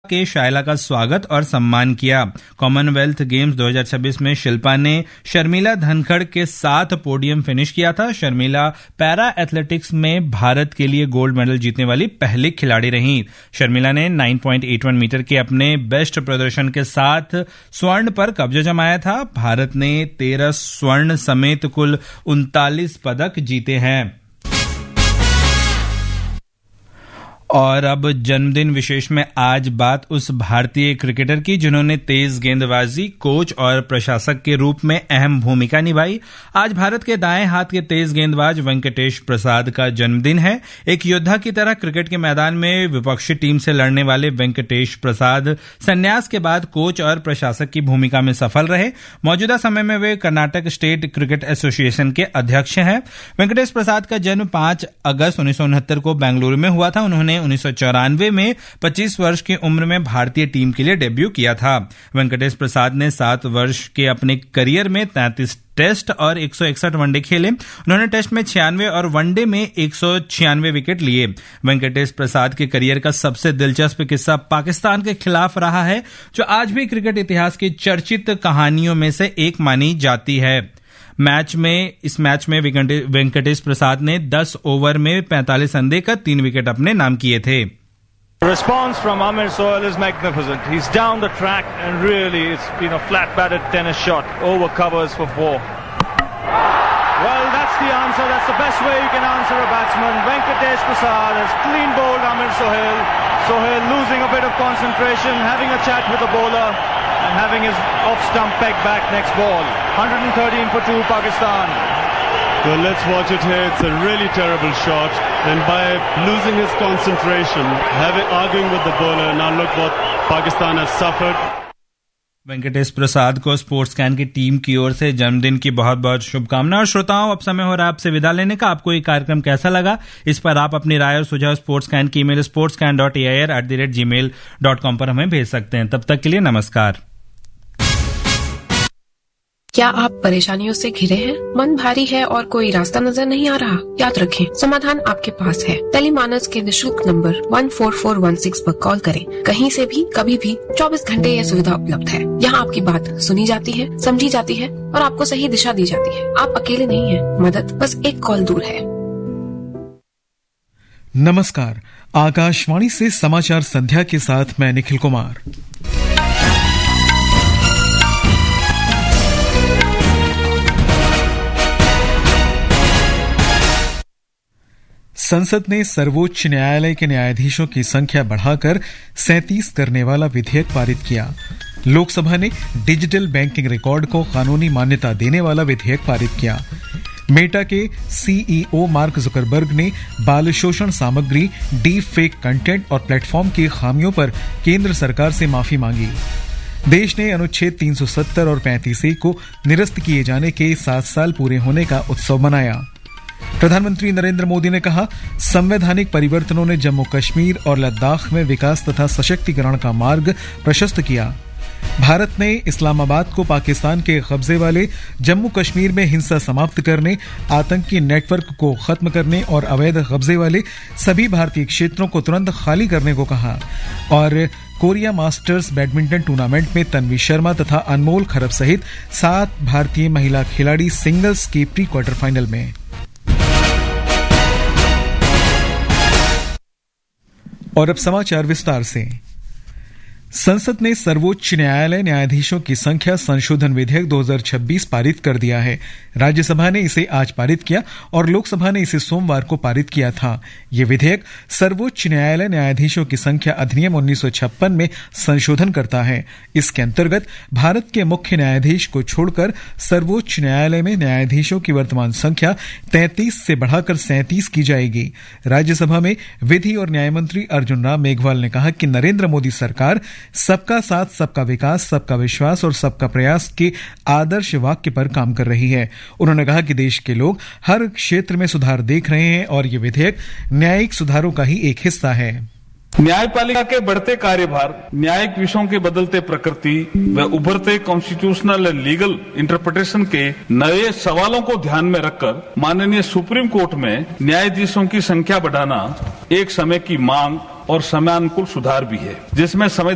के शायला का स्वागत और सम्मान किया। कॉमनवेल्थ गेम्स 2026 में शिल्पा ने शर्मिला धनखड़ के साथ पोडियम फिनिश किया था। शर्मिला पैरा एथलेटिक्स में भारत के लिए गोल्ड मेडल जीतने वाली पहली खिलाड़ी रहीं। शर्मिला ने 9.81 मीटर के अपने बेस्ट प्रदर्शन के साथ स्वर्ण पर कब्जा जमाया था। भारत ने 13 स्वर्ण समेत कुल 39 पदक जीते हैं। और अब जन्मदिन विशेष में आज बात उस भारतीय क्रिकेटर की जिन्होंने तेज गेंदबाजी, कोच और प्रशासक के रूप में अहम भूमिका निभाई। आज भारत के दाएं हाथ के तेज गेंदबाज वेंकटेश प्रसाद का जन्मदिन है। एक योद्धा की तरह क्रिकेट के मैदान में विपक्षी टीम से लड़ने वाले वेंकटेश प्रसाद संन्यास के बाद कोच और प्रशासक की भूमिका में सफल रहे। मौजूदा समय में वे कर्नाटक स्टेट क्रिकेट एसोसिएशन के अध्यक्ष हैं। वेंकटेश प्रसाद का जन्म 5 अगस्त 1969 को बेंगलुरु में हुआ था। उन्होंने 1994 में 25 वर्ष की उम्र में भारतीय टीम के लिए डेब्यू किया था। वेंकटेश प्रसाद ने 7 वर्ष के अपने करियर में 33 टेस्ट और 161 वनडे खेले। उन्होंने टेस्ट में 96 और वनडे में 196 विकेट लिए। वेंकटेश प्रसाद के करियर का सबसे दिलचस्प किस्सा पाकिस्तान के खिलाफ रहा है, जो आज भी क्रिकेट इतिहास की चर्चित कहानियों में से एक मानी जाती है। इस मैच में वेंकटेश प्रसाद ने 10 ओवर में 45 रन देकर 3 विकेट अपने नाम किए थे। The response from Amir Sohail is magnificent. He's down the track and really it's been a flat-batted tennis shot over covers for 4. Well, that's the answer. That's the best way you can answer a batsman. Venkatesh Prasad has clean bowled Amir Sohail. Sohail losing a bit of concentration, having a chat with the bowler and having his off-stump peg back next ball. 113 for 2 Pakistan. Well, let's watch it here. It's a really terrible shot. And by losing his concentration, arguing with the bowler, now look what Pakistan has suffered. Venkatesh प्रसाद को sports can की team की ओर से जन्मदिन की बहुत बहुत शुभकामनाएं। और श्रोताओं, अब समय हो रहा है आपसे विदा लेने का। आपको ये कार्यक्रम कैसा लगा, इस पर आप अपनी राय और सुझाव स्पोर्ट्स कैन की ईमेल sportscan.air@gmail.com पर हमें भेज सकते हैं। तब तक के लिए नमस्कार। क्या आप परेशानियों से घिरे हैं? मन भारी है और कोई रास्ता नजर नहीं आ रहा? याद रखें, समाधान आपके पास है। टेलीमानस के निशुल्क नंबर 14416 पर कॉल करें। कहीं से भी, कभी भी, 24 घंटे यह सुविधा उपलब्ध है। यहाँ आपकी बात सुनी जाती है, समझी जाती है और आपको सही दिशा दी जाती है। आप अकेले नहीं हैं, मदद बस एक कॉल दूर है। नमस्कार, आकाशवाणी से समाचार संध्या के साथ मैं निखिल कुमार। संसद ने सर्वोच्च न्यायालय के न्यायाधीशों की संख्या बढ़ाकर 37 करने वाला विधेयक पारित किया। लोकसभा ने डिजिटल बैंकिंग रिकॉर्ड को कानूनी मान्यता देने वाला विधेयक पारित किया। मेटा के सीईओ मार्क जुकरबर्ग ने बाल शोषण सामग्री, डीप फेक कंटेंट और प्लेटफॉर्म की खामियों पर केंद्र सरकार से माफी मांगी। देश ने अनुच्छेद 370 और 35A को निरस्त किए जाने के 7 साल पूरे होने का उत्सव मनाया। प्रधानमंत्री नरेंद्र मोदी ने कहा, संवैधानिक परिवर्तनों ने जम्मू कश्मीर और लद्दाख में विकास तथा सशक्तिकरण का मार्ग प्रशस्त किया। भारत ने इस्लामाबाद को पाकिस्तान के कब्जे वाले जम्मू कश्मीर में हिंसा समाप्त करने, आतंकी नेटवर्क को खत्म करने और अवैध कब्जे वाले सभी भारतीय क्षेत्रों को तुरंत खाली करने को कहा। और कोरिया मास्टर्स बैडमिंटन टूर्नामेंट में तन्वी शर्मा तथा अनमोल खरब सहित 7 भारतीय महिला खिलाड़ी सिंगल्स के प्री क्वार्टर फाइनल में। और अब समाचार विस्तार से। संसद ने सर्वोच्च न्यायालय न्यायाधीशों की संख्या संशोधन विधेयक 2026 पारित कर दिया है। राज्यसभा ने इसे आज पारित किया और लोकसभा ने इसे सोमवार को पारित किया था। यह विधेयक सर्वोच्च न्यायालय न्यायाधीशों की संख्या अधिनियम 1956 में संशोधन करता है। इसके अंतर्गत भारत के मुख्य न्यायाधीश को छोड़कर सर्वोच्च न्यायालय में न्यायाधीशों की वर्तमान संख्या 33 से बढ़ाकर 37 की जाएगी। राज्यसभा में विधि और न्याय मंत्री अर्जुन राम मेघवाल ने कहा कि नरेंद्र मोदी सरकार सबका साथ, सबका विकास, सबका विश्वास और सबका प्रयास के आदर्श वाक्य पर काम कर रही है। उन्होंने कहा कि देश के लोग हर क्षेत्र में सुधार देख रहे हैं और ये विधेयक न्यायिक सुधारों का ही एक हिस्सा है। न्यायपालिका के बढ़ते कार्यभार, न्यायिक विषयों की बदलते प्रकृति व उभरते कॉन्स्टिट्यूशनल एंड लीगल इंटरप्रिटेशन के नए सवालों को ध्यान में रखकर माननीय सुप्रीम कोर्ट में न्यायाधीशों की संख्या बढ़ाना एक समय की मांग और समयानुकूल सुधार भी है, जिसमें